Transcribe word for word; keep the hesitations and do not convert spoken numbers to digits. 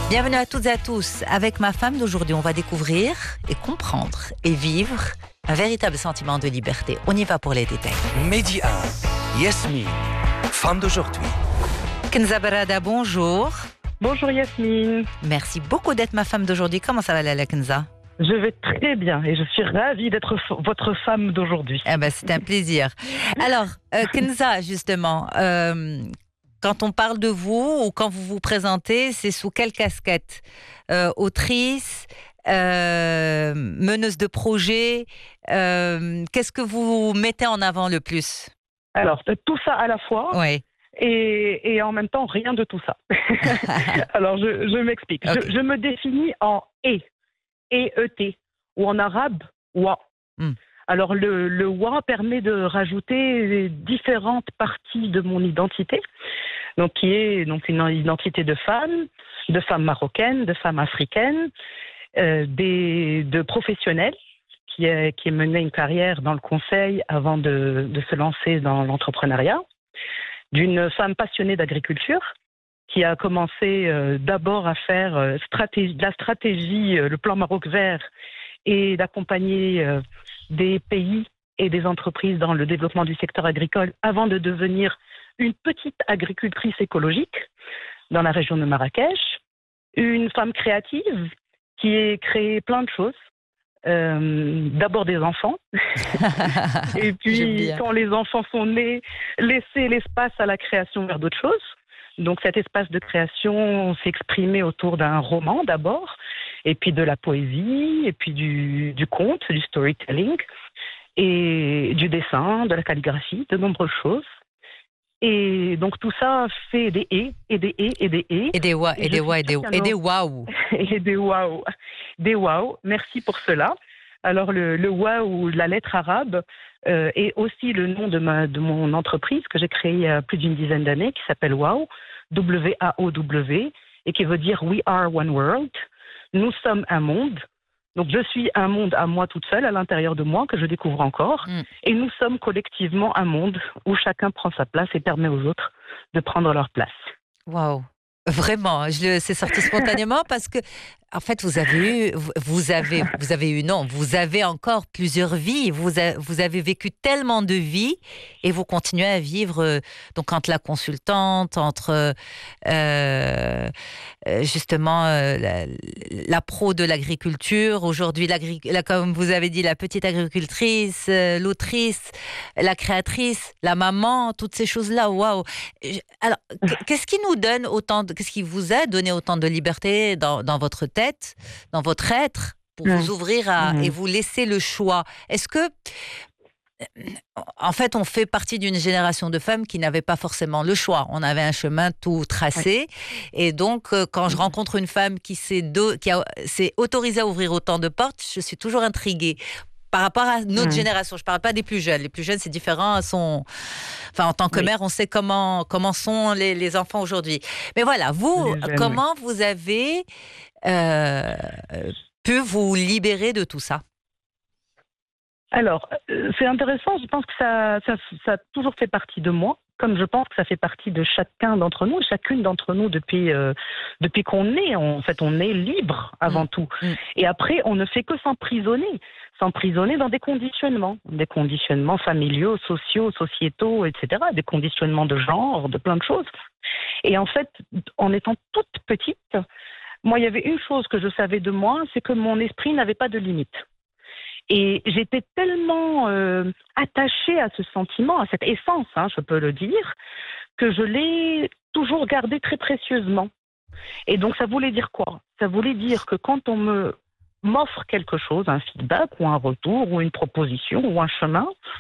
Bienvenue à toutes et à tous. Avec ma femme d'aujourd'hui, on va découvrir et comprendre et vivre un véritable sentiment de liberté. On y va pour les détails. Mehdi un, Yasmine, femme d'aujourd'hui. Kenza Barada, bonjour. Bonjour Yasmine. Merci beaucoup d'être ma femme d'aujourd'hui. Comment ça va, Lala Kenza? Je vais très bien et je suis ravie d'être f- votre femme d'aujourd'hui. Eh ben, c'est un plaisir. Alors, euh, Kenza, justement, euh, quand on parle de vous ou quand vous vous présentez, c'est sous quelle casquette? euh, Autrice, euh, meneuse de projet, euh, qu'est-ce que vous mettez en avant le plus? Alors, tout ça à la fois Oui. et, et en même temps rien de tout ça. Alors, je, je m'explique. Okay. Je, je me définis en « et », E-E-T, ou en arabe « wa ». Mm. Alors, le, le « wa » permet de rajouter différentes parties de mon identité, donc qui est donc une identité de femme, de femme marocaine, de femme africaine, euh, des, de professionnelle, qui est, qui est mené une carrière dans le conseil avant de, de se lancer dans l'entrepreneuriat, d'une femme passionnée d'agriculture, qui a commencé euh, d'abord à faire euh, stratégie, de la stratégie, euh, le plan Maroc vert, et d'accompagner euh, des pays et des entreprises dans le développement du secteur agricole avant de devenir une petite agricultrice écologique dans la région de Marrakech. Une femme créative qui a créé plein de choses. Euh, d'abord des enfants. Et puis, quand les enfants sont nés, laisser l'espace à la création vers d'autres choses. Donc, cet espace de création s'est exprimé autour d'un roman d'abord, et puis de la poésie, et puis du, du conte, du storytelling, et du dessin, de la calligraphie, de nombreuses choses. Et donc, tout ça fait des et, et des et, et des et. Et des wa, et, et des wa, et des, et des waouh. Et des waouh. Des waouh. Merci pour cela. Alors, le, le waouh, la lettre arabe, euh, est aussi le nom de, ma, de mon entreprise que j'ai créée il y a plus d'une dizaine d'années, qui s'appelle Wow, W A O W, et qui veut dire We are one world. Nous sommes un monde. Donc, je suis un monde à moi toute seule, à l'intérieur de moi, que je découvre encore. Mm. Et nous sommes collectivement un monde où chacun prend sa place et permet aux autres de prendre leur place. Waouh! Vraiment, je le, c'est sorti spontanément parce que, en fait, vous avez eu, vous avez, vous avez eu, non, vous avez encore plusieurs vies. Vous, a, vous avez vécu tellement de vies et vous continuez à vivre. Donc, entre la consultante, entre euh, justement euh, la, la pro de l'agriculture, aujourd'hui, la, comme vous avez dit, la petite agricultrice, euh, l'autrice, la créatrice, la maman, toutes ces choses-là. Waouh! Alors, qu'est-ce qui nous donne autant de, qu'est-ce qui vous a donné autant de liberté dans, dans votre tête, dans votre être, pour mmh. vous ouvrir à, mmh. et vous laisser le choix? Est-ce que, en fait, on fait partie d'une génération de femmes qui n'avaient pas forcément le choix. On avait un chemin tout tracé. Oui. Et donc, quand je rencontre une femme qui s'est, do, qui a, s'est autorisée à ouvrir autant de portes, je suis toujours intriguée. Par rapport à notre mmh. génération, je ne parle pas des plus jeunes. Les plus jeunes, c'est différent. Sont... Enfin, en tant que oui. mère, on sait comment, comment sont les, les enfants aujourd'hui. Mais voilà, vous, jeunes, comment oui. vous avez euh, pu vous libérer de tout ça? Alors, c'est intéressant. Je pense que ça, ça, ça a toujours fait partie de moi, comme je pense que ça fait partie de chacun d'entre nous, chacune d'entre nous depuis, euh, depuis qu'on est. En fait, on est libre avant mmh. tout. Mmh. Et après, on ne fait que s'emprisonner. S'emprisonner dans des conditionnements. Des conditionnements familiaux, sociaux, sociétaux, et cetera. Des conditionnements de genre, de plein de choses. Et en fait, en étant toute petite, moi, il y avait une chose que je savais de moi, c'est que mon esprit n'avait pas de limite. Et j'étais tellement euh, attachée à ce sentiment, à cette essence, hein, je peux le dire, que je l'ai toujours gardé très précieusement. Et donc, ça voulait dire quoi? Ça voulait dire que quand on me, m'offre quelque chose, un feedback ou un retour ou une proposition ou un chemin,